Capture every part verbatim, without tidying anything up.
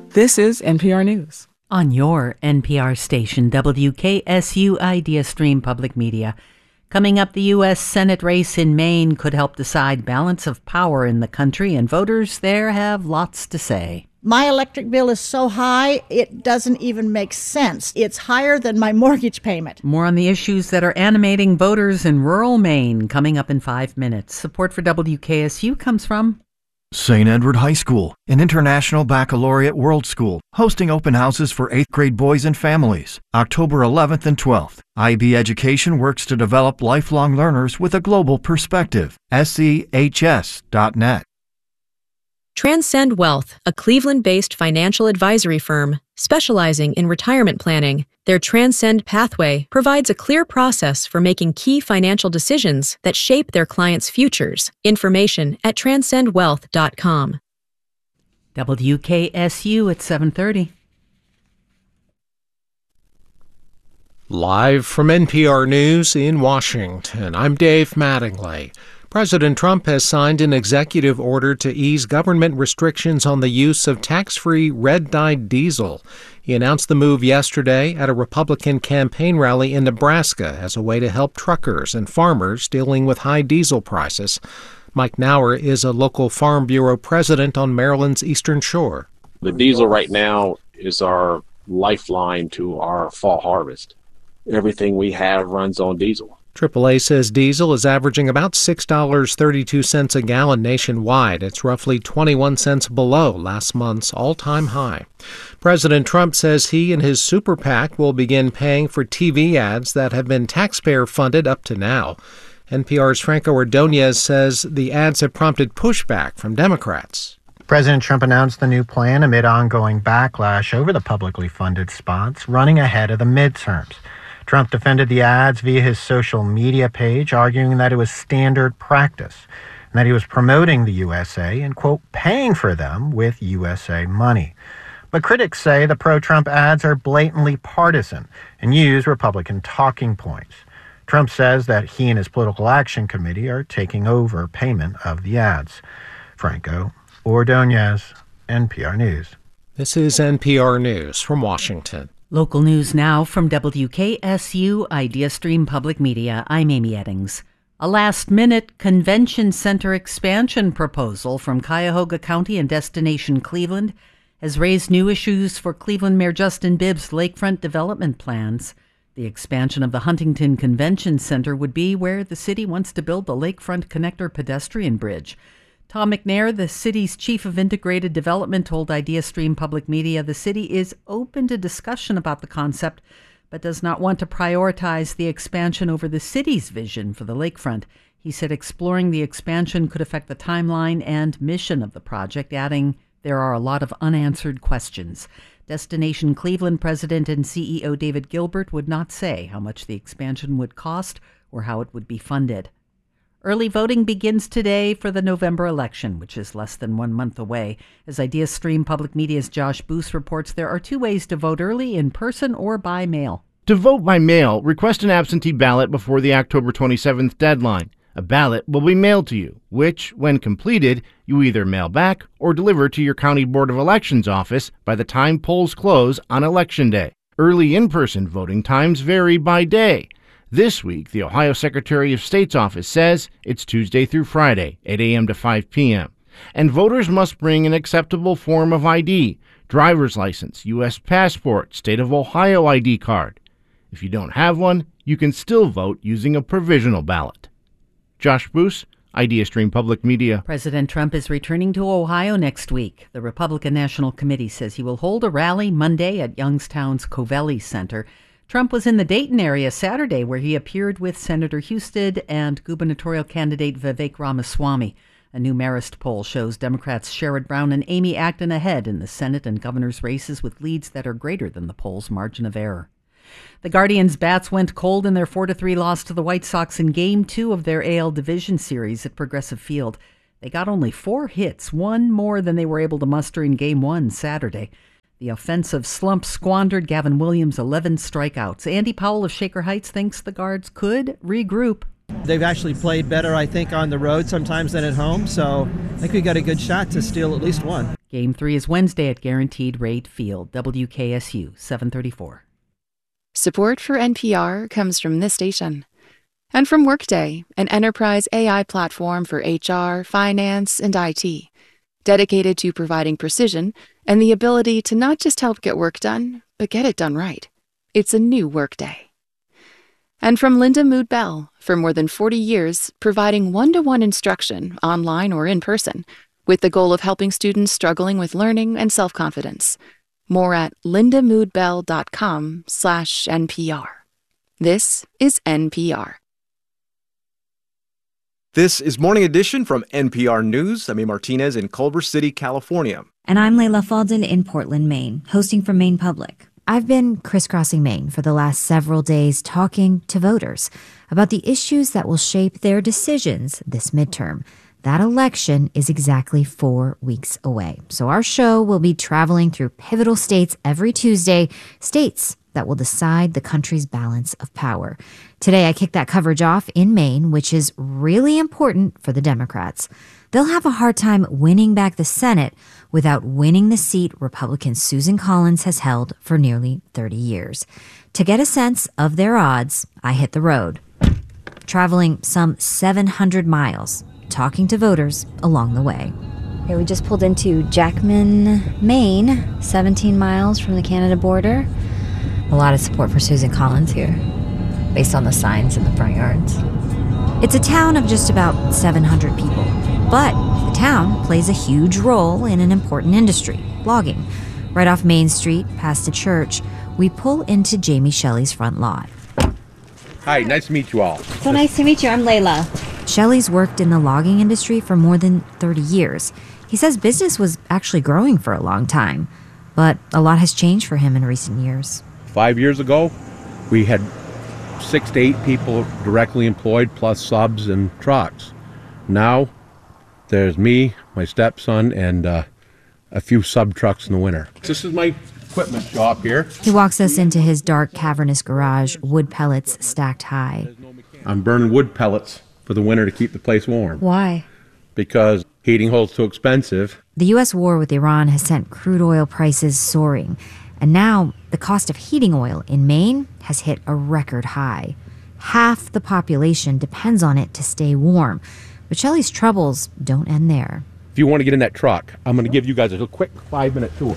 This is N P R News. On your N P R station, W K S U Idea Stream Public Media. Coming up, the U S Senate race in Maine could help decide balance of power in the country, and voters there have lots to say. My electric bill is so high, it doesn't even make sense. It's higher than my mortgage payment. More on the issues that are animating voters in rural Maine coming up in five minutes. Support for W K S U comes from Saint Edward High School, an international baccalaureate world school, hosting open houses for eighth grade boys and families, October eleventh and twelfth. I B Education works to develop lifelong learners with a global perspective. S E H S dot net. Transcend Wealth, a Cleveland-based financial advisory firm specializing in retirement planning. Their Transcend Pathway provides a clear process for making key financial decisions that shape their clients' futures. Information at transcend wealth dot com. W K S U at seven thirty. Live from N P R News in Washington, I'm Dave Mattingly. President Trump has signed an executive order to ease government restrictions on the use of tax-free red-dyed diesel. He announced the move yesterday at a Republican campaign rally in Nebraska as a way to help truckers and farmers dealing with high diesel prices. Mike Nauer is a local Farm Bureau president on Maryland's Eastern Shore. The diesel right now is our lifeline to our fall harvest. Everything we have runs on diesel. triple A says diesel is averaging about six dollars and thirty-two cents a gallon nationwide. It's roughly twenty-one cents below last month's all-time high. President Trump says he and his super PAC will begin paying for T V ads that have been taxpayer-funded up to now. N P R's Franco Ordonez says the ads have prompted pushback from Democrats. President Trump announced the new plan amid ongoing backlash over the publicly funded spots running ahead of the midterms. Trump defended the ads via his social media page, arguing that it was standard practice and that he was promoting the U S A and, quote, paying for them with U S A money. But critics say the pro-Trump ads are blatantly partisan and use Republican talking points. Trump says that he and his Political Action Committee are taking over payment of the ads. Franco Ordonez, N P R News. This is N P R News from Washington. Local news now from W K S U Idea Stream Public Media. I'm Amy Eddings. A last-minute convention center expansion proposal from Cuyahoga County and Destination Cleveland has raised new issues for Cleveland Mayor Justin Bibb's lakefront development plans. The expansion of the Huntington Convention Center would be where the city wants to build the Lakefront Connector pedestrian bridge. Tom McNair, the city's chief of integrated development, told Idea Stream Public Media the city is open to discussion about the concept, but does not want to prioritize the expansion over the city's vision for the lakefront. He said exploring the expansion could affect the timeline and mission of the project, adding there are a lot of unanswered questions. Destination Cleveland president and C E O David Gilbert would not say how much the expansion would cost or how it would be funded. Early voting begins today for the November election, which is less than one month away. As Idea Stream Public Media's Josh Booth reports, there are two ways to vote early, in person or by mail. To vote by mail, request an absentee ballot before the October twenty-seventh deadline. A ballot will be mailed to you, which, when completed, you either mail back or deliver to your County Board of Elections office by the time polls close on Election Day. Early in-person voting times vary by day. This week, the Ohio Secretary of State's office says it's Tuesday through Friday, eight a.m. to five p.m. And voters must bring an acceptable form of I D, driver's license, U S passport, State of Ohio I D card. If you don't have one, you can still vote using a provisional ballot. Josh Booth, Idea Stream Public Media. President Trump is returning to Ohio next week. The Republican National Committee says he will hold a rally Monday at Youngstown's Covelli Center. Trump was in the Dayton area Saturday, where he appeared with Senator Husted and gubernatorial candidate Vivek Ramaswamy. A new Marist poll shows Democrats Sherrod Brown and Amy Acton ahead in the Senate and governor's races with leads that are greater than the poll's margin of error. The Guardians' bats went cold in their four to three loss to the White Sox in Game two of their A L Division Series at Progressive Field. They got only four hits, one more than they were able to muster in Game one Saturday. The offensive slump squandered Gavin Williams' eleven strikeouts. Andy Powell of Shaker Heights thinks the Guards could regroup. They've actually played better, I think, on the road sometimes than at home, so I think we got a good shot to steal at least one. Game three is Wednesday at Guaranteed Rate Field, W K S U, seven thirty-four. Support for N P R comes from this station. And from Workday, an enterprise A I platform for H R, finance, and I T, dedicated to providing precision and the ability to not just help get work done, but get it done right. It's a new Workday. And from Linda Mood Bell, for more than forty years, providing one-to-one instruction, online or in person, with the goal of helping students struggling with learning and self-confidence. More at lindamoodbell.com slash NPR. This is N P R. This is Morning Edition from N P R News. I'm A. Martinez in Culver City, California. And I'm Layla Falden in Portland, Maine, hosting from Maine Public. I've been crisscrossing Maine for the last several days talking to voters about the issues that will shape their decisions this midterm. That election is exactly four weeks away. So our show will be traveling through pivotal states every Tuesday, states that will decide the country's balance of power. Today, I kick that coverage off in Maine, which is really important for the Democrats. They'll have a hard time winning back the Senate without winning the seat Republican Susan Collins has held for nearly thirty years. To get a sense of their odds, I hit the road, traveling some seven hundred miles, talking to voters along the way. Okay, we just pulled into Jackman, Maine, seventeen miles from the Canada border. A lot of support for Susan Collins here, based on the signs in the front yards. It's a town of just about seven hundred people, but the town plays a huge role in an important industry, logging. Right off Main Street, past a church, we pull into Jamie Shelley's front lot. Hi, nice to meet you all. So nice to meet you. I'm Layla. Shelley's worked in the logging industry for more than thirty years. He says business was actually growing for a long time, but a lot has changed for him in recent years. Five years ago, we had six to eight people directly employed, plus subs and trucks. Now, there's me, my stepson, and uh, a few sub trucks in the winter. This is my equipment shop here. He walks us into his dark, cavernous garage, wood pellets stacked high. I'm burning wood pellets for the winter to keep the place warm. Why? Because heating oil's too expensive. The U S war with Iran has sent crude oil prices soaring, and now the cost of heating oil in Maine has hit a record high. Half the population depends on it to stay warm, but Shelley's troubles don't end there. If you want to get in that truck, I'm going to give you guys a quick five-minute tour.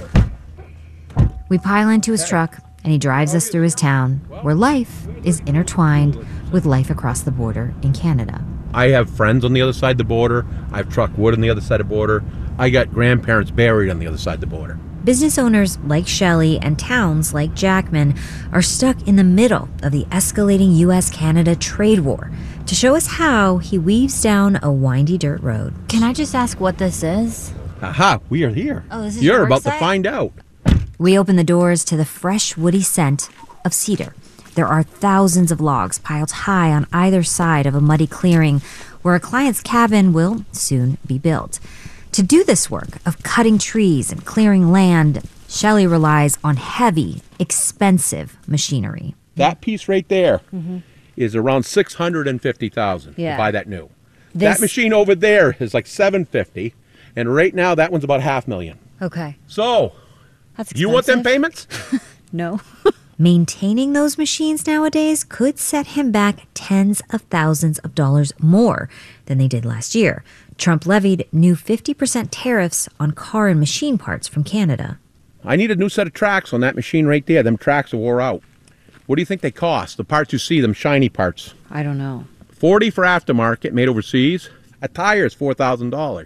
We pile into his truck, and he drives us through his town, where life is intertwined with life across the border in Canada. I have friends on the other side of the border. I have truck wood on the other side of the border. I got grandparents buried on the other side of the border. Business owners like Shelley and towns like Jackman are stuck in the middle of the escalating U S Canada trade war. To show us how, he weaves down a windy dirt road. Can I just ask what this is? Aha, we are here. Oh, this is You're your about site? to find out. We open the doors to the fresh, woody scent of cedar. There are thousands of logs piled high on either side of a muddy clearing where a client's cabin will soon be built. To do this work of cutting trees and clearing land, Shelley relies on heavy, expensive machinery. That piece right there Mm-hmm. is around six hundred fifty thousand dollars Yeah. to buy that new. This- That machine over there is like seven hundred fifty thousand dollars, and right now that one's about half million. Okay. So, That's you want them payments? No. Maintaining those machines nowadays could set him back tens of thousands of dollars more than they did last year. Trump levied new fifty percent tariffs on car and machine parts from Canada. I need a new set of tracks on that machine right there. Them tracks are wore out. What do you think they cost? The parts you see, them shiny parts. I don't know. forty for aftermarket, made overseas. A tire is four thousand dollars.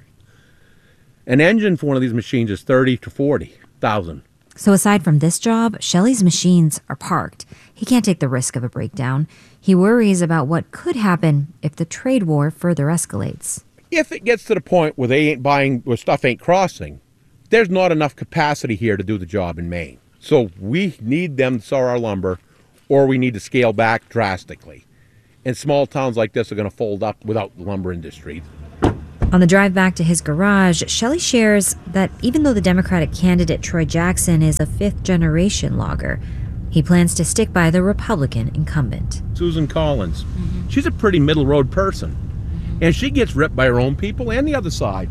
An engine for one of these machines is thirty to forty thousand. So aside from this job, Shelley's machines are parked. He can't take the risk of a breakdown. He worries about what could happen if the trade war further escalates. If it gets to the point where they ain't buying, where stuff ain't crossing, there's not enough capacity here to do the job in Maine. So we need them to sell our lumber, or we need to scale back drastically. And small towns like this are going to fold up without the lumber industry. On the drive back to his garage, Shelley shares that even though the Democratic candidate Troy Jackson is a fifth-generation logger, he plans to stick by the Republican incumbent. Susan Collins, mm-hmm. she's a pretty middle-road person. And she gets ripped by her own people and the other side.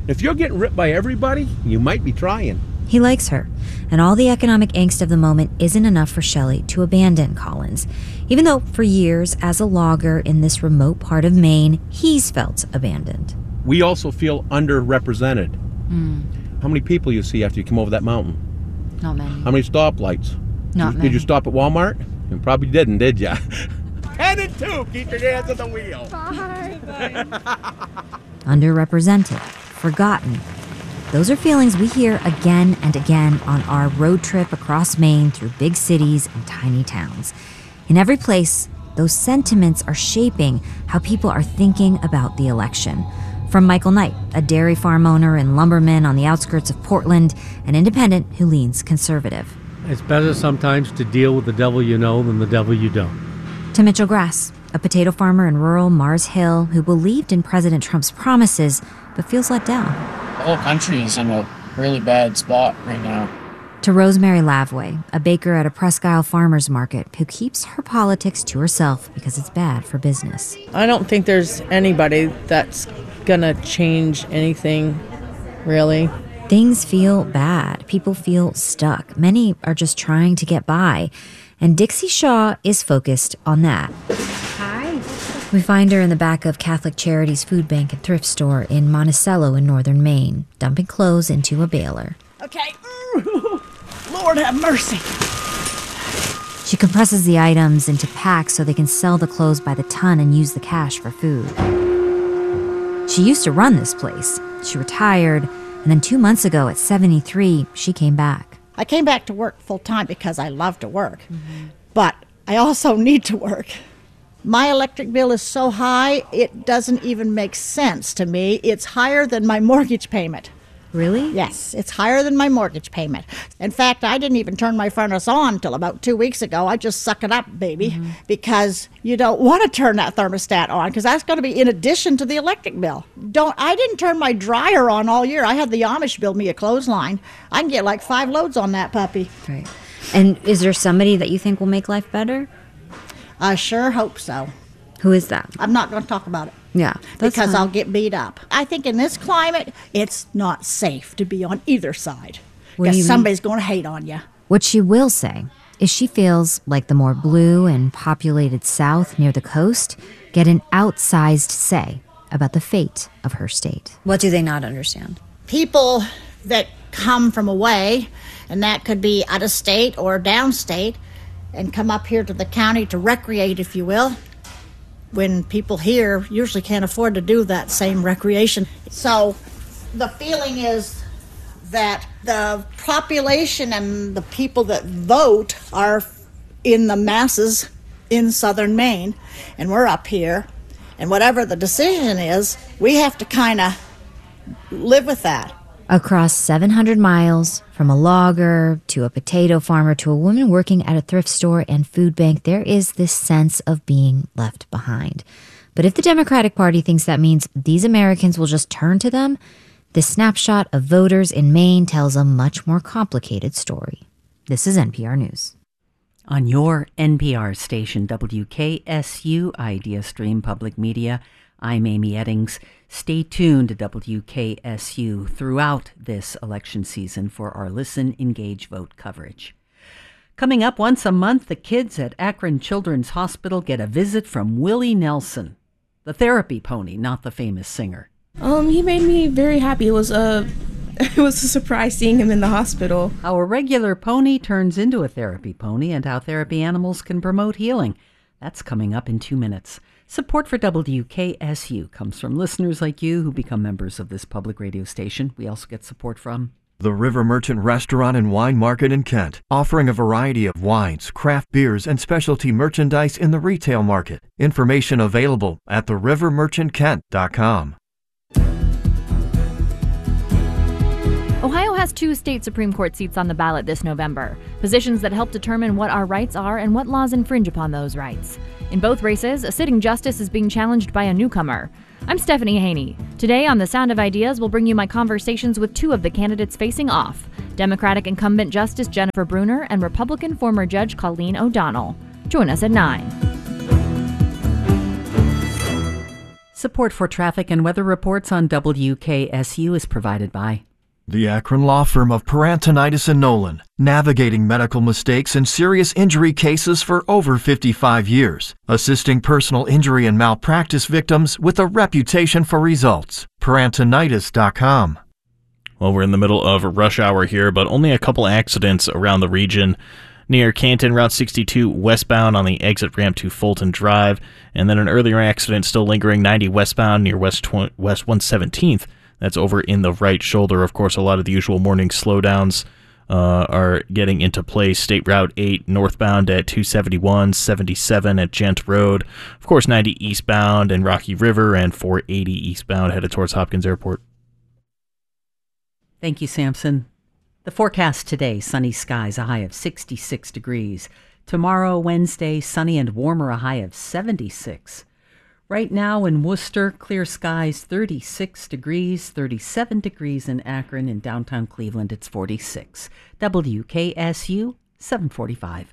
If you're getting ripped by everybody, you might be trying. He likes her, and all the economic angst of the moment isn't enough for Shelley to abandon Collins, even though for years, as a logger in this remote part of Maine, he's felt abandoned. We also feel underrepresented. Mm. How many people you see after you come over that mountain? Not many. How many stoplights? Not did, many. Did you stop at Walmart? You probably didn't, did ya? ten and two, keep your hands on the wheel. Bye. Bye. Underrepresented, forgotten. Those are feelings we hear again and again on our road trip across Maine through big cities and tiny towns. In every place, those sentiments are shaping how people are thinking about the election. From Michael Knight, a dairy farm owner and lumberman on the outskirts of Portland, an independent who leans conservative. It's better sometimes to deal with the devil you know than the devil you don't. To Mitchell Grass, a potato farmer in rural Mars Hill who believed in President Trump's promises but feels let down. The whole country is in a really bad spot right now. To Rosemary Lavway, a baker at a Presque Isle farmer's market who keeps her politics to herself because it's bad for business. I don't think there's anybody that's gonna change anything, really. Things feel bad. People feel stuck. Many are just trying to get by. And Dixie Shaw is focused on that. Hi. We find her in the back of Catholic Charities Food Bank and Thrift Store in Monticello in northern Maine, dumping clothes into a baler. Okay. Lord have mercy. She compresses the items into packs so they can sell the clothes by the ton and use the cash for food. She used to run this place. She retired, and then two months ago at seventy-three, she came back. I came back to work full time because I love to work, mm-hmm. but I also need to work. My electric bill is so high, it doesn't even make sense to me. It's higher than my mortgage payment. Really? Yes, it's higher than my mortgage payment. In fact, I didn't even turn my furnace on until about two weeks ago. I just suck it up, baby, mm-hmm. because you don't want to turn that thermostat on because that's going to be in addition to the electric bill. Don't. I didn't turn my dryer on all year. I had the Amish build me a clothesline. I can get like five loads on that puppy. Right. And is there somebody that you think will make life better? I sure hope so. Who is that? I'm not going to talk about it. Yeah, that's because fine. I'll get beat up. I think in this climate, it's not safe to be on either side because somebody's going to hate on you. What she will say is she feels like the more blue and populated South near the coast get an outsized say about the fate of her state. What do they not understand? People that come from away, and that could be out of state or downstate, and come up here to the county to recreate, if you will, when people here usually can't afford to do that same recreation. So the feeling is that the population and the people that vote are in the masses in southern Maine, and we're up here, and whatever the decision is, we have to kind of live with that. Across seven hundred miles, from a logger to a potato farmer to a woman working at a thrift store and food bank, there is this sense of being left behind. But if the Democratic Party thinks that means these Americans will just turn to them, this snapshot of voters in Maine tells a much more complicated story. This is N P R News. On your N P R station, W K S U Idea Stream Public Media, I'm Amy Eddings. Stay tuned to W K S U throughout this election season for our Listen, Engage, Vote coverage. Coming up once a month, the kids at Akron Children's Hospital get a visit from Willie Nelson, the therapy pony, not the famous singer. Um, he made me very happy. It was a, it was a surprise seeing him in the hospital. How a regular pony turns into a therapy pony and how therapy animals can promote healing. That's coming up in two minutes. Support for W K S U comes from listeners like you who become members of this public radio station. We also get support from the River Merchant Restaurant and Wine Market in Kent, offering a variety of wines, craft beers, and specialty merchandise in the retail market. Information available at the river merchant kent dot com. Ohio has two state Supreme Court seats on the ballot this November, positions that help determine what our rights are and what laws infringe upon those rights. In both races, a sitting justice is being challenged by a newcomer. I'm Stephanie Haney. Today on The Sound of Ideas, we'll bring you my conversations with two of the candidates facing off, Democratic incumbent Justice Jennifer Brunner and Republican former Judge Colleen O'Donnell. Join us at nine. Support for traffic and weather reports on W K S U is provided by the Akron law firm of Parantonitis and Nolan, navigating medical mistakes and serious injury cases for over fifty-five years, assisting personal injury and malpractice victims with a reputation for results. Parantonitis dot com. Well, we're in the middle of rush hour here, but only a couple accidents around the region. Near Canton, Route sixty-two westbound on the exit ramp to Fulton Drive, and then an earlier accident still lingering ninety westbound near West tw- West one seventeenth. That's over in the right shoulder. Of course, a lot of the usual morning slowdowns uh, are getting into place. State Route eight northbound at two seventy-one, seventy-seven at Gent Road. Of course, ninety eastbound and Rocky River, and four eighty eastbound headed towards Hopkins Airport. Thank you, Samson. The forecast today, sunny skies, a high of sixty-six degrees. Tomorrow, Wednesday, sunny and warmer, a high of seventy-six. Right now in Worcester, clear skies, thirty-six degrees, thirty-seven degrees in Akron. In downtown Cleveland, it's forty-six. W K S U, seven forty-five.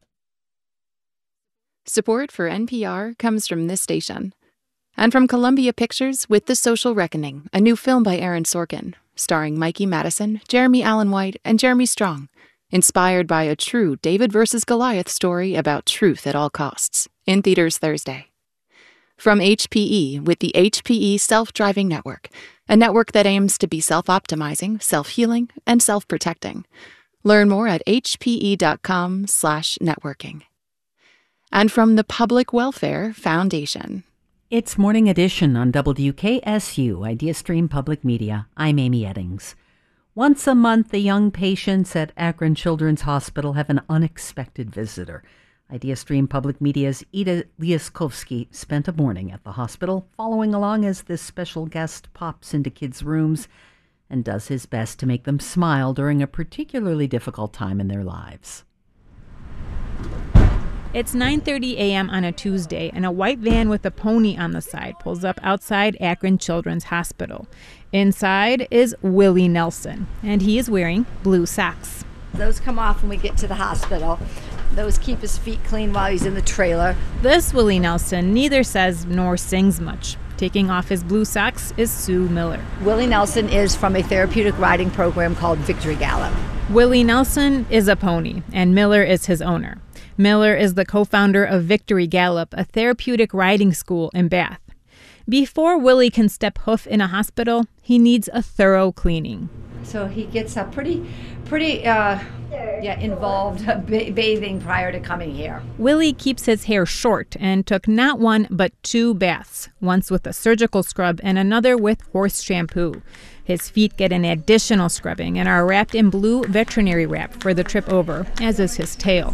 Support for N P R comes from this station. And from Columbia Pictures with The Social Reckoning, a new film by Aaron Sorkin, starring Mikey Madison, Jeremy Allen White, and Jeremy Strong. Inspired by a true David versus Goliath story about truth at all costs. In theaters Thursday. From H P E with the H P E Self-Driving Network, a network that aims to be self-optimizing, self-healing, and self-protecting. Learn more at hpe.com slash networking. And from the Public Welfare Foundation. It's Morning Edition on W K S U, IdeaStream Public Media. I'm Amy Eddings. Once a month, the young patients at Akron Children's Hospital have an unexpected visitor. IdeaStream Public Media's Ida Liaskovsky spent a morning at the hospital, following along as this special guest pops into kids' rooms and does his best to make them smile during a particularly difficult time in their lives. It's nine thirty a.m. on a Tuesday, and a white van with a pony on the side pulls up outside Akron Children's Hospital. Inside is Willie Nelson, and he is wearing blue socks. Those come off when we get to the hospital. Those keep his feet clean while he's in the trailer. This Willie Nelson neither says nor sings much. Taking off his blue socks is Sue Miller. Willie Nelson is from a therapeutic riding program called Victory Gallop. Willie Nelson is a pony, and Miller is his owner. Miller is the co-founder of Victory Gallop, a therapeutic riding school in Bath. Before Willie can step hoof in a hospital, he needs a thorough cleaning. So he gets a pretty, pretty, uh, yeah, involved ba- bathing prior to coming here. Willie keeps his hair short and took not one but two baths, once with a surgical scrub and another with horse shampoo. His feet get an additional scrubbing and are wrapped in blue veterinary wrap for the trip over, as is his tail.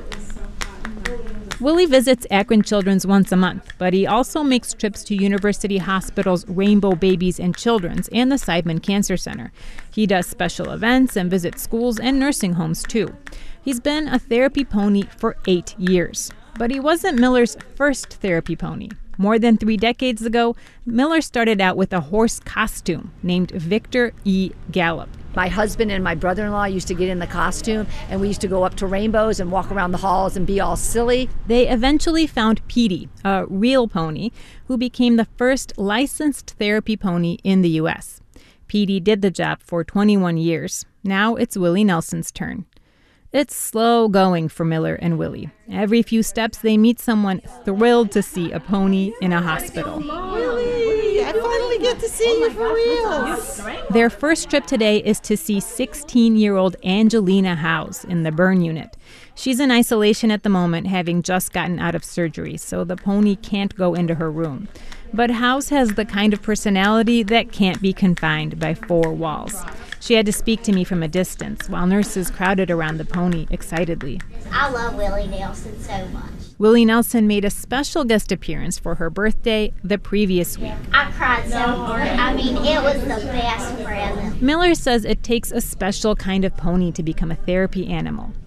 Willie visits Akron Children's once a month, but he also makes trips to University Hospital's Rainbow Babies and Children's and the Seidman Cancer Center. He does special events and visits schools and nursing homes, too. He's been a therapy pony for eight years. But he wasn't Miller's first therapy pony. More than three decades ago, Miller started out with a horse costume named Victor E. Gallop. My husband and my brother-in-law used to get in the costume, and we used to go up to Rainbows and walk around the halls and be all silly. They eventually found Petey, a real pony, who became the first licensed therapy pony in the U S. Petey did the job for twenty-one years. Now it's Willie Nelson's turn. It's slow going for Miller and Willie. Every few steps, they meet someone thrilled to see a pony in a hospital. Willie, I finally get to see you for real. Their first trip today is to see sixteen-year-old Angelina Howes in the burn unit. She's in isolation at the moment, having just gotten out of surgery, so the pony can't go into her room. But Howes has the kind of personality that can't be confined by four walls. She had to speak to me from a distance, while nurses crowded around the pony excitedly. I love Willie Nelson so much. Willie Nelson made a special guest appearance for her birthday the previous week. I cried so hard. I mean, it was the best present. Miller says it takes a special kind of pony to become a therapy animal.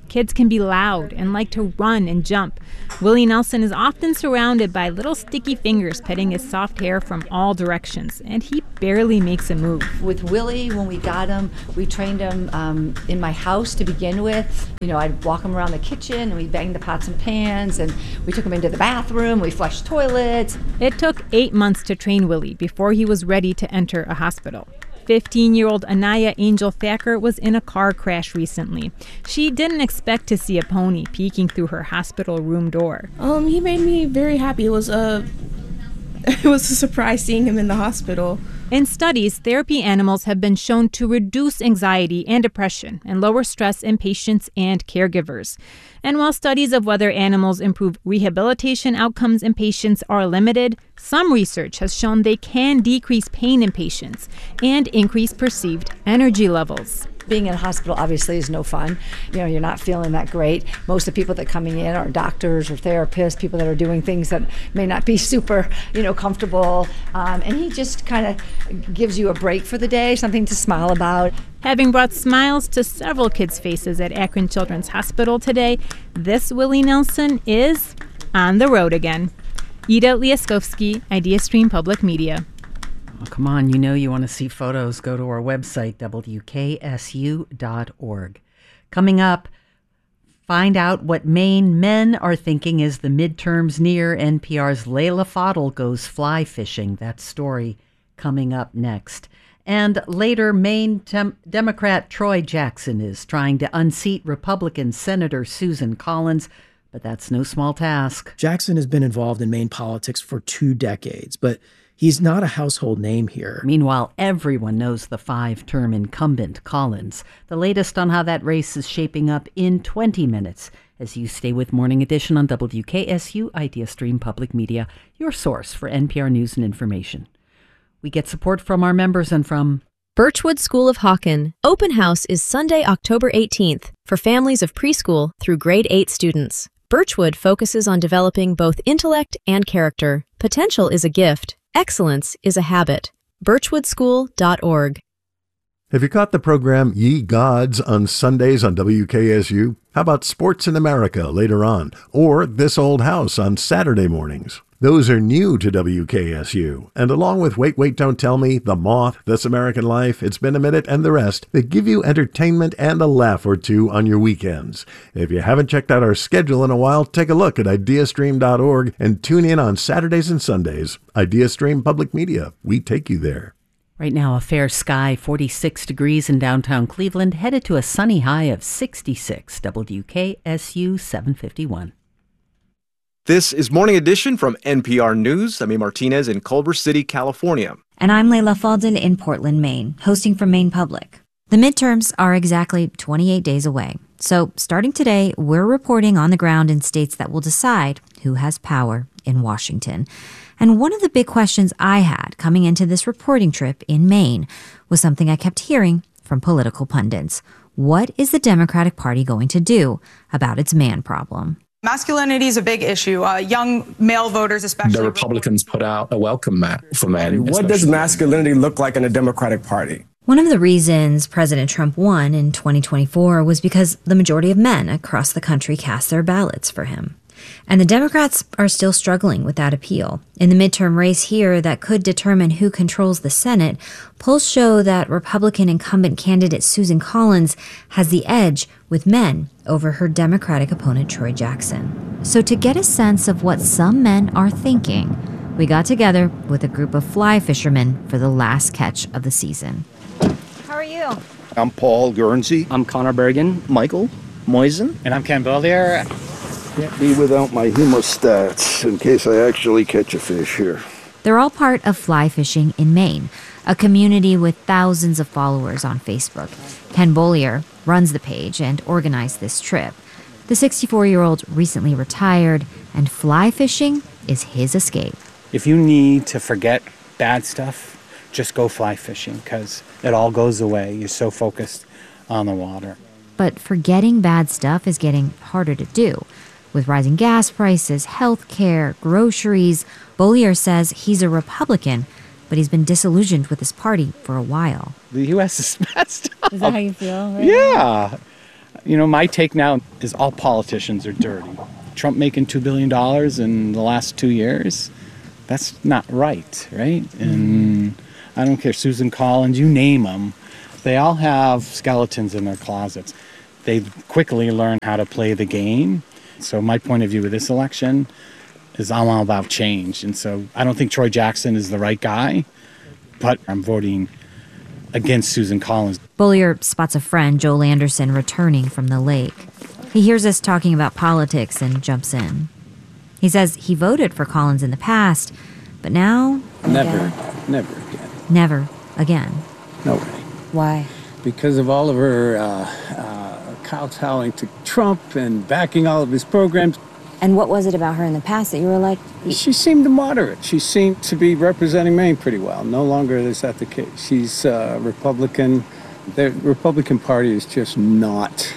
Kids can be loud and like to run and jump. Willie Nelson is often surrounded by little sticky fingers petting his soft hair from all directions, and he barely makes a move. With Willie, when we got him, we trained him um, in my house to begin with. You know, I'd walk him around the kitchen, and we banged the pots and pans, and we took him into the bathroom, we flushed toilets. It took eight months to train Willie before he was ready to enter a hospital. fifteen-year-old Anaya Angel Thacker was in a car crash recently. She didn't expect to see a pony peeking through her hospital room door. Um, he made me very happy. It was a, it was a surprise seeing him in the hospital. In studies, therapy animals have been shown to reduce anxiety and depression and lower stress in patients and caregivers. And while studies of whether animals improve rehabilitation outcomes in patients are limited, some research has shown they can decrease pain in patients and increase perceived energy levels. Being in a hospital obviously is no fun. You know, you're not feeling that great. Most of the people that are coming in are doctors or therapists, people that are doing things that may not be super, you know, comfortable. Um, and he just kind of gives you a break for the day, something to smile about. Having brought smiles to several kids' faces at Akron Children's Hospital today, this Willie Nelson is on the road again. Ida Liaskovsky, IdeaStream Public Media. Oh, come on, you know you want to see photos. Go to our website, W K S U dot org. Coming up, find out what Maine men are thinking as the midterms near. N P R's Layla Fadel goes fly fishing. That story coming up next. And later, Maine Dem- Democrat Troy Jackson is trying to unseat Republican Senator Susan Collins, but that's no small task. Jackson has been involved in Maine politics for two decades, but he's not a household name here. Meanwhile, everyone knows the five-term incumbent Collins. The latest on how that race is shaping up in twenty minutes as you stay with Morning Edition on W K S U IdeaStream Public Media, your source for N P R news and information. We get support from our members and from Birchwood School of Hawken. Open house is Sunday, October eighteenth for families of preschool through grade eight students. Birchwood focuses on developing both intellect and character. Potential is a gift. Excellence is a habit. birchwood school dot org. Have you caught the program Ye Gods on Sundays on W K S U? How about Sports in America later on? Or This Old House on Saturday mornings? Those are new to W K S U. And along with Wait, Wait, Don't Tell Me, The Moth, This American Life, It's Been a Minute, and the rest, they give you entertainment and a laugh or two on your weekends. If you haven't checked out our schedule in a while, take a look at ideastream dot org and tune in on Saturdays and Sundays. IdeaStream Public Media. We take you there. Right now, a fair sky, forty-six degrees in downtown Cleveland, headed to a sunny high of sixty-six. W K S U seven fifty-one. This is Morning Edition from N P R News. I'm A. Martinez in Culver City, California. And I'm Layla Falden in Portland, Maine, hosting from Maine Public. The midterms are exactly twenty-eight days away. So starting today, we're reporting on the ground in states that will decide who has power in Washington. And one of the big questions I had coming into this reporting trip in Maine was something I kept hearing from political pundits. What is the Democratic Party going to do about its man problem? Masculinity is a big issue. Uh, young male voters, especially. The Republicans put out a welcome mat for men. What does masculinity look like in the Democratic Party? One of the reasons President Trump won in twenty twenty-four was because the majority of men across the country cast their ballots for him. And the Democrats are still struggling with that appeal. In the midterm race here that could determine who controls the Senate, polls show that Republican incumbent candidate Susan Collins has the edge with men over her Democratic opponent Troy Jackson. So to get a sense of what some men are thinking, we got together with a group of fly fishermen for the last catch of the season. How are you? I'm Paul Guernsey. I'm Connor Bergen. Michael Moisen. And I'm Ken Bollier. Can't be without my hemostats in case I actually catch a fish here. They're all part of Fly Fishing in Maine, a community with thousands of followers on Facebook. Ken Bollier runs the page and organized this trip. The sixty-four-year-old recently retired, and fly fishing is his escape. If you need to forget bad stuff, just go fly fishing because it all goes away. You're so focused on the water. But forgetting bad stuff is getting harder to do. With rising gas prices, health care, groceries, Bollier says he's a Republican, but he's been disillusioned with his party for a while. The U S is messed up. Is that how you feel? Right? Yeah. You know, my take now is all politicians are dirty. Trump making two billion dollars in the last two years, that's not right, right? And I don't care, Susan Collins, you name them, they all have skeletons in their closets. They quickly learn how to play the game. So my point of view with this election is I'm all about change. And so I don't think Troy Jackson is the right guy, but I'm voting against Susan Collins. Beaulieu spots a friend, Joel Anderson, returning from the lake. He hears us talking about politics and jumps in. He says he voted for Collins in the past, but now... Never, yeah. never again. Never again. No way. Why? Because of all of her uh, uh, kowtowing to Trump and backing all of his programs. And what was it about her in the past that you were like... She seemed moderate. She seemed to be representing Maine pretty well. No longer is that the case. She's uh, Republican. The Republican Party is just not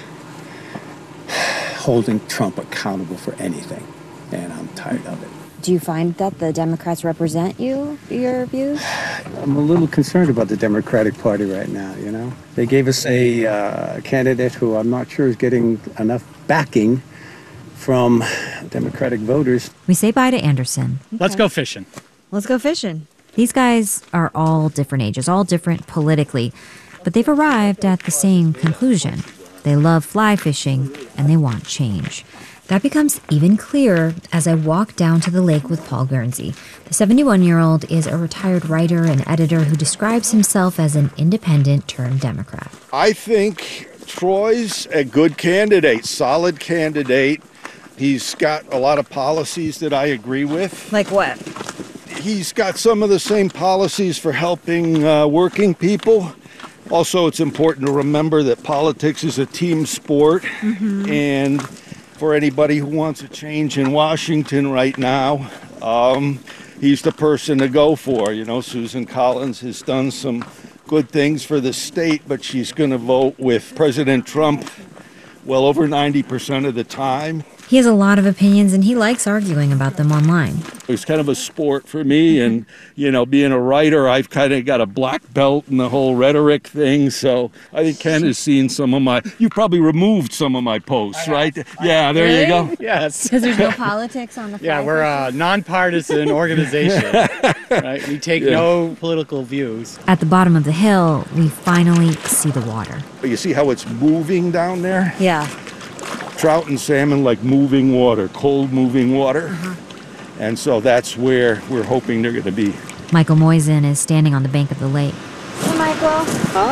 holding Trump accountable for anything. And I'm tired of it. Do you find that the Democrats represent you, your views? I'm a little concerned about the Democratic Party right now, you know? They gave us a uh, candidate who I'm not sure is getting enough backing from Democratic voters. We say bye to Anderson. Okay. Let's go fishing. Let's go fishing. These guys are all different ages, all different politically, but they've arrived at the same conclusion. They love fly fishing, and they want change. That becomes even clearer as I walk down to the lake with Paul Guernsey. The seventy-one-year-old is a retired writer and editor who describes himself as an independent-turned Democrat. I think Troy's a good candidate, solid candidate. He's got a lot of policies that I agree with. Like what? He's got some of the same policies for helping uh, working people. Also, it's important to remember that politics is a team sport. Mm-hmm. And for anybody who wants a change in Washington right now, um, he's the person to go for. You know, Susan Collins has done some good things for the state, but she's going to vote with President Trump well over ninety percent of the time. He has a lot of opinions, and he likes arguing about them online. It's kind of a sport for me, and, you know, being a writer, I've kind of got a black belt in the whole rhetoric thing, so I think Ken has seen some of my... You probably removed some of my posts, right? Yeah, there really? you go. Yes. Because there's no politics on the fly. Yeah, we're a nonpartisan organization, right? We take yeah. no political views. At the bottom of the hill, we finally see the water. You see how it's moving down there? Yeah. Trout and salmon like moving water, cold moving water. Uh-huh. And so that's where we're hoping they're going to be. Michael Moisen is standing on the bank of the lake. Hey, Michael.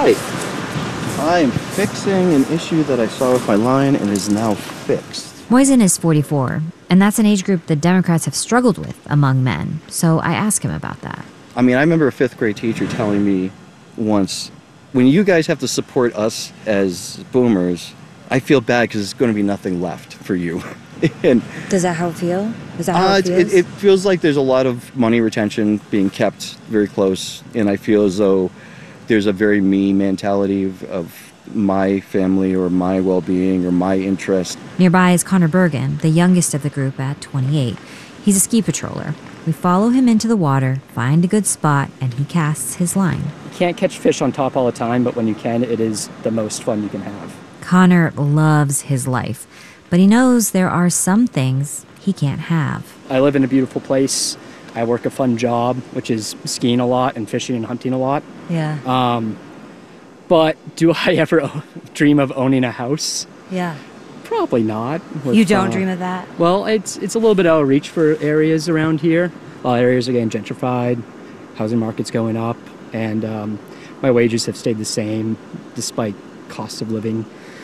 Hi. I'm fixing an issue that I saw with my line and is now fixed. Moisen is forty-four, and that's an age group the Democrats have struggled with among men. So I asked him about that. I mean, I remember a fifth grade teacher telling me once, when you guys have to support us as boomers, I feel bad because there's going to be nothing left for you. and Does that how it feel? Is that how uh, it feels? It, it feels like there's a lot of money retention being kept very close, and I feel as though there's a very me mentality of, of my family or my well-being or my interest. Nearby is Connor Bergen, the youngest of the group at twenty-eight. He's a ski patroller. We follow him into the water, find a good spot, and he casts his line. You can't catch fish on top all the time, but when you can, it is the most fun you can have. Connor loves his life, but he knows there are some things he can't have. I live in a beautiful place. I work a fun job, which is skiing a lot and fishing and hunting a lot. Yeah. Um, but do I ever dream of owning a house? Yeah. Probably not. With, you don't uh, dream of that? Well, it's it's a little bit out of reach for areas around here. A lot of areas are getting gentrified, housing market's going up, and um, my wages have stayed the same despite cost of living.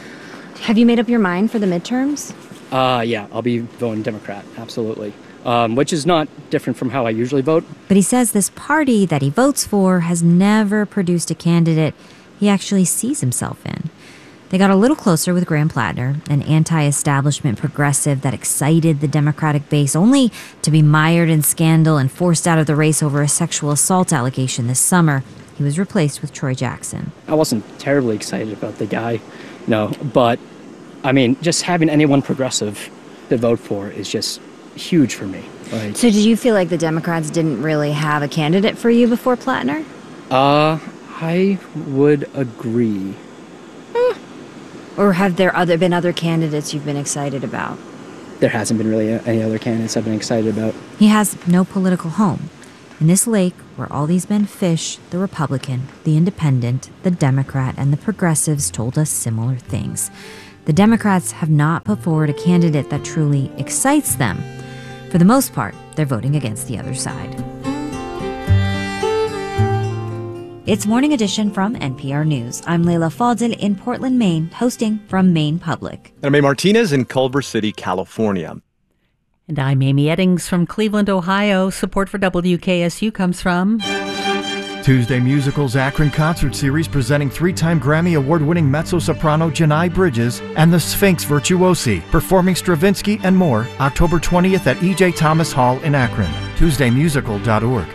Have you made up your mind for the midterms? Uh, yeah, I'll be voting Democrat, absolutely. Um, which is not different from how I usually vote. But he says this party that he votes for has never produced a candidate he actually sees himself in. They got a little closer with Graham Plattner, an anti-establishment progressive that excited the Democratic base, only to be mired in scandal and forced out of the race over a sexual assault allegation this summer. He was replaced with Troy Jackson. I wasn't terribly excited about the guy, no, but, I mean, just having anyone progressive to vote for is just huge for me. Like, so did you feel like the Democrats didn't really have a candidate for you before Plattner? Uh, I would agree. Eh, Or have there other been other candidates you've been excited about? There hasn't been really any other candidates I've been excited about. He has no political home. In this lake where all these men fish, the Republican, the Independent, the Democrat, and the Progressives told us similar things. The Democrats have not put forward a candidate that truly excites them. For the most part, they're voting against the other side. It's Morning Edition from N P R News. I'm Leila Fadel in Portland, Maine, hosting from Maine Public. And I'm Amy Martinez in Culver City, California. And I'm Amy Eddings from Cleveland, Ohio. Support for W K S U comes from Tuesday Musicals Akron Concert Series presenting three-time Grammy Award-winning mezzo-soprano Janai Bridges and the Sphinx Virtuosi, performing Stravinsky and more, October twentieth at E J Thomas Hall in Akron. Tuesday Musical dot org.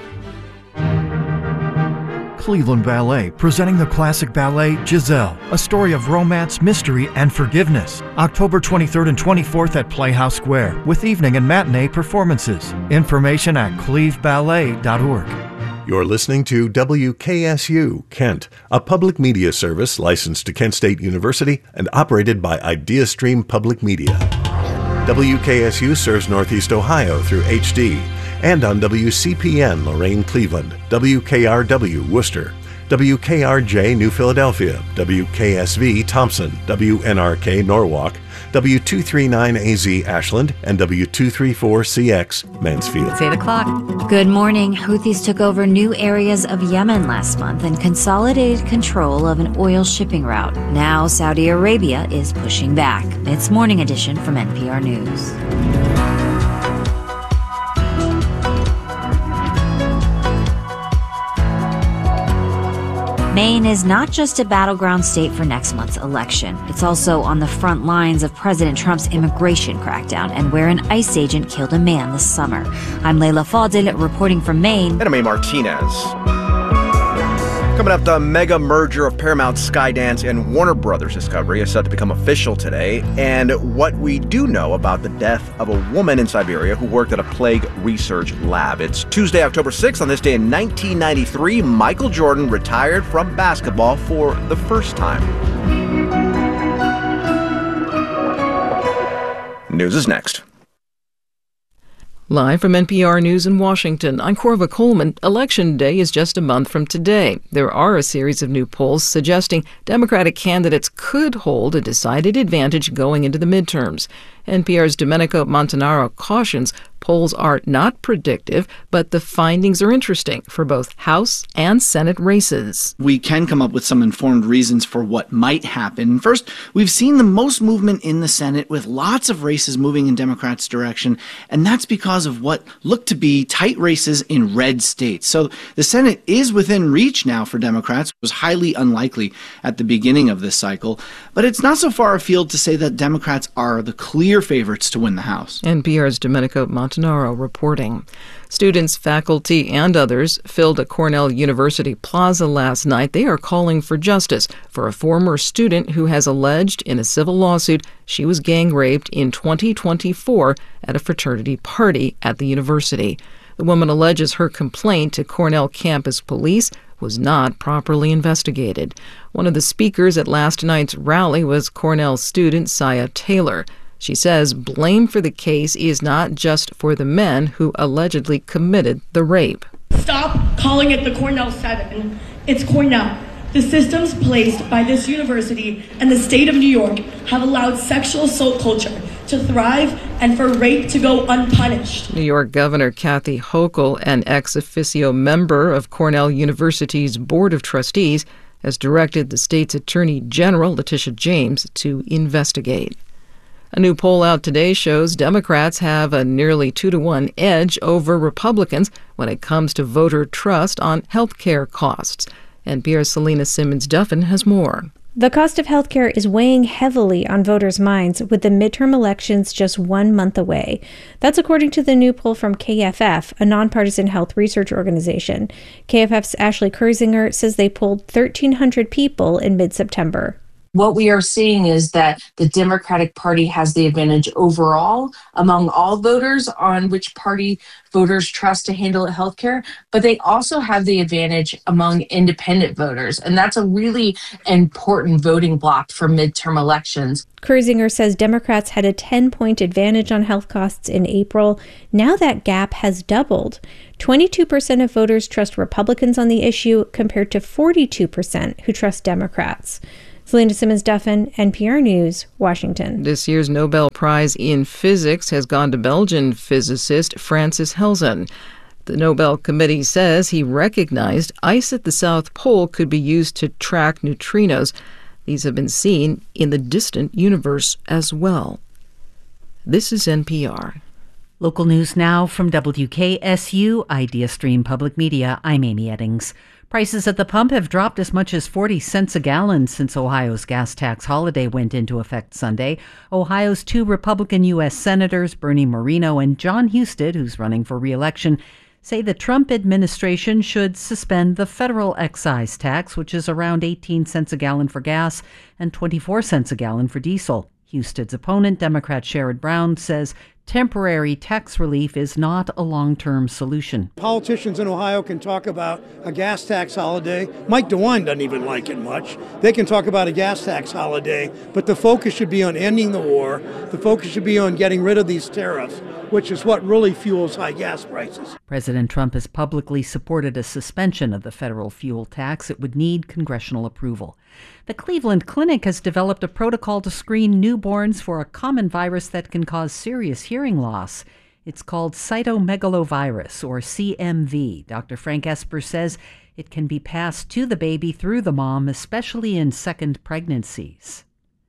Cleveland Ballet, presenting the classic ballet Giselle, a story of romance, mystery, and forgiveness. October twenty-third and twenty-fourth at Playhouse Square, with evening and matinee performances. Information at cleve ballet dot org. You're listening to W K S U, Kent, a public media service licensed to Kent State University and operated by IdeaStream Public Media. W K S U serves Northeast Ohio through H D, and on W C P N Lorain Cleveland, W K R W Worcester, W K R J New Philadelphia, W K S V Thompson, W N R K Norwalk, W two thirty-nine A Z Ashland, and W two thirty-four C X Mansfield. It's eight o'clock. Good morning. Houthis took over new areas of Yemen last month and consolidated control of an oil shipping route. Now Saudi Arabia is pushing back. It's Morning Edition from N P R News. Maine is not just a battleground state for next month's election. It's also on the front lines of President Trump's immigration crackdown and where an ICE agent killed a man this summer. I'm Leila Fadel reporting from Maine. And I'm Amy Martinez. Coming up, the mega merger of Paramount, Skydance, and Warner Brothers Discovery is set to become official today. And what we do know about the death of a woman in Siberia who worked at a plague research lab. It's Tuesday, October sixth. On this day in nineteen ninety-three, Michael Jordan retired from basketball for the first time. News is next. Live from N P R News in Washington, I'm Corva Coleman. Election Day is just a month from today. There are a series of new polls suggesting Democratic candidates could hold a decided advantage going into the midterms. N P R's Domenico Montanaro cautions polls are not predictive, but the findings are interesting for both House and Senate races. We can come up with some informed reasons for what might happen. First, we've seen the most movement in the Senate with lots of races moving in Democrats' direction, and that's because of what look to be tight races in red states. So the Senate is within reach now for Democrats. It was highly unlikely at the beginning of this cycle, but it's not so far afield to say that Democrats are the clear favorites to win the House. N P R's Domenico Montanaro reporting. Students, faculty, and others filled a Cornell University plaza last night. They are calling for justice for a former student who has alleged in a civil lawsuit she was gang raped in twenty twenty-four at a fraternity party at the university. The woman alleges her complaint to Cornell campus police was not properly investigated. One of the speakers at last night's rally was Cornell student Saya Taylor. She says blame for the case is not just for the men who allegedly committed the rape. Stop calling it the Cornell Seven. It's Cornell. The systems placed by this university and the state of New York have allowed sexual assault culture to thrive and for rape to go unpunished. New York Governor Kathy Hochul, an ex officio member of Cornell University's Board of Trustees, has directed the state's Attorney General, Letitia James, to investigate. A new poll out today shows Democrats have a nearly two to one edge over Republicans when it comes to voter trust on health care costs. N P R's Selena Simmons-Duffin has more. The cost of health care is weighing heavily on voters' minds with the midterm elections just one month away. That's according to the new poll from K F F, a nonpartisan health research organization. K F F's Ashley Kurzinger says they polled thirteen hundred people in mid-September. What we are seeing is that the Democratic Party has the advantage overall among all voters on which party voters trust to handle healthcare, but they also have the advantage among independent voters. And that's a really important voting bloc for midterm elections. Kurzinger says Democrats had a ten-point advantage on health costs in April. Now that gap has doubled. twenty-two percent of voters trust Republicans on the issue compared to forty-two percent who trust Democrats. Selena Simmons-Duffin, N P R News, Washington. This year's Nobel Prize in Physics has gone to Belgian physicist Francis Helsen. The Nobel Committee says he recognized ice at the South Pole could be used to track neutrinos. These have been seen in the distant universe as well. This is N P R. Local news now from W K S U, IdeaStream Public Media. I'm Amy Eddings. Prices at the pump have dropped as much as forty cents a gallon since Ohio's gas tax holiday went into effect Sunday. Ohio's two Republican U S Senators, Bernie Moreno and John Husted, who's running for re-election, say the Trump administration should suspend the federal excise tax, which is around eighteen cents a gallon for gas and twenty-four cents a gallon for diesel. Husted's opponent, Democrat Sherrod Brown, says temporary tax relief is not a long-term solution. Politicians in Ohio can talk about a gas tax holiday. Mike DeWine doesn't even like it much. They can talk about a gas tax holiday, but the focus should be on ending the war. The focus should be on getting rid of these tariffs, which is what really fuels high gas prices. President Trump has publicly supported a suspension of the federal fuel tax. It would need congressional approval. The Cleveland Clinic has developed a protocol to screen newborns for a common virus that can cause serious hearing loss. It's called cytomegalovirus, or C M V. Doctor Frank Esper says it can be passed to the baby through the mom, especially in second pregnancies.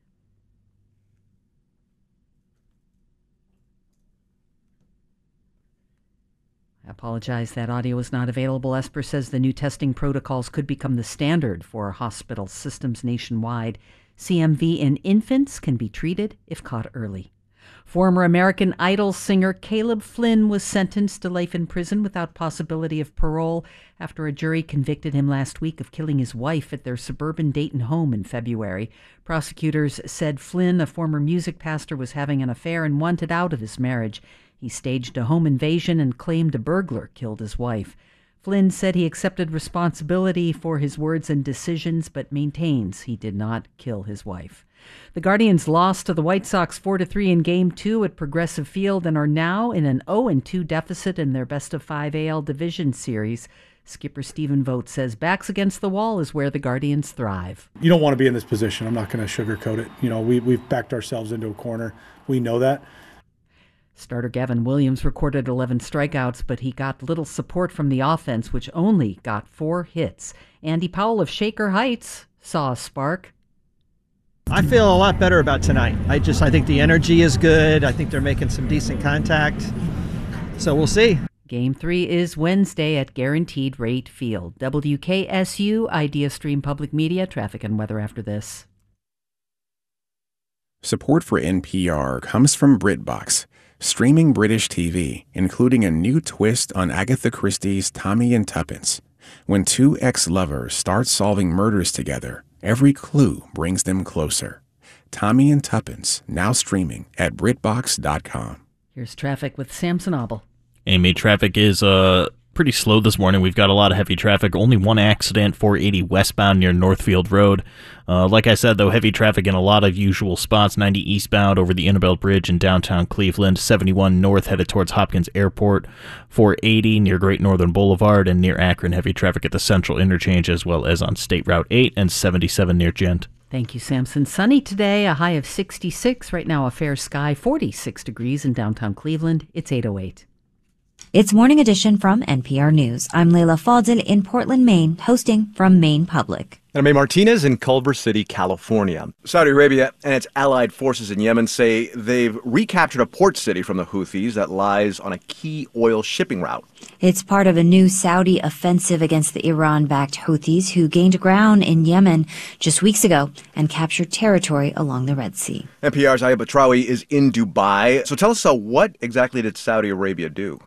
I apologize, that audio is not available. Esper says the new testing protocols could become the standard for hospital systems nationwide. C M V in infants can be treated if caught early. Former American Idol singer Caleb Flynn was sentenced to life in prison without possibility of parole after a jury convicted him last week of killing his wife at their suburban Dayton home in February. Prosecutors said Flynn, a former music pastor, was having an affair and wanted out of his marriage. He staged a home invasion and claimed a burglar killed his wife. Flynn said he accepted responsibility for his words and decisions, but maintains he did not kill his wife. The Guardians lost to the White Sox four to three in Game two at Progressive Field and are now in an oh and two deficit in their best-of-five A L Division Series. Skipper Stephen Vogt says backs against the wall is where the Guardians thrive. You don't want to be in this position. I'm not going to sugarcoat it. You know, we, we've backed ourselves into a corner. We know that. Starter Gavin Williams recorded eleven strikeouts, but he got little support from the offense, which only got four hits. Andy Powell of Shaker Heights saw a spark. I feel a lot better about tonight. I just, I think the energy is good. I think they're making some decent contact. So we'll see. Game three is Wednesday at Guaranteed Rate Field. W K S U, IdeaStream Public Media, traffic and weather after this. Support for N P R comes from BritBox, streaming British T V, including a new twist on Agatha Christie's Tommy and Tuppence. When two ex-lovers start solving murders together, every clue brings them closer. Tommy and Tuppence, now streaming at Britbox dot com. Here's traffic with Samson Abel. Amy, traffic is uh, pretty slow this morning. We've got a lot of heavy traffic. Only one accident, four eighty westbound near Northfield Road. Uh, like I said, though, heavy traffic in a lot of usual spots. ninety eastbound over the Annabelle Bridge in downtown Cleveland. seventy-one north headed towards Hopkins Airport. four eighty near Great Northern Boulevard and near Akron. Heavy traffic at the Central Interchange as well as on State Route eight and seventy-seven near Gent. Thank you, Samson. Sunny today, a high of sixty-six. Right now, a fair sky, forty-six degrees in downtown Cleveland. It's eight oh eight. It's Morning Edition from N P R News. I'm Leila Fadel in Portland, Maine, hosting from Maine Public. And I'm A. Martinez in Culver City, California. Saudi Arabia and its allied forces in Yemen say they've recaptured a port city from the Houthis that lies on a key oil shipping route. It's part of a new Saudi offensive against the Iran-backed Houthis who gained ground in Yemen just weeks ago and captured territory along the Red Sea. N P R's Ayub Batrawi is in Dubai. So tell us, uh, what exactly did Saudi Arabia do?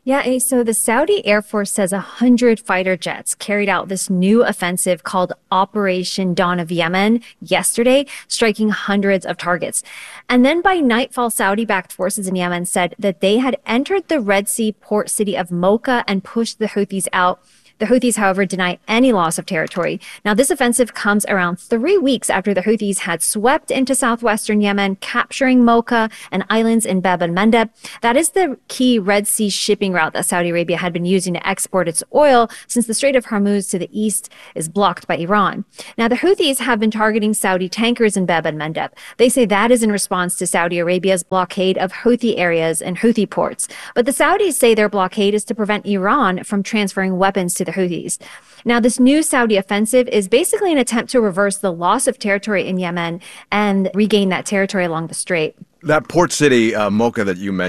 Yeah, so the Saudi Air Force says one hundred fighter jets carried out this new offensive called Operation Dawn of Yemen yesterday, striking hundreds of targets. And then by nightfall, Saudi-backed forces in Yemen said that they had entered the Red Sea port city of Mocha and pushed the Houthis out. The Houthis, however, deny any loss of territory. Now, this offensive comes around three weeks after the Houthis had swept into southwestern Yemen, capturing Mocha and islands in Bab el-Mandeb. That is the key Red Sea shipping route that Saudi Arabia had been using to export its oil since the Strait of Hormuz to the east is blocked by Iran. Now, the Houthis have been targeting Saudi tankers in Bab el-Mandeb. They say that is in response to Saudi Arabia's blockade of Houthi areas and Houthi ports. But the Saudis say their blockade is to prevent Iran from transferring weapons to the Houthis. Now, this new Saudi offensive is basically an attempt to reverse the loss of territory in Yemen and regain that territory along the strait. That port city, uh, Mocha, that you mentioned,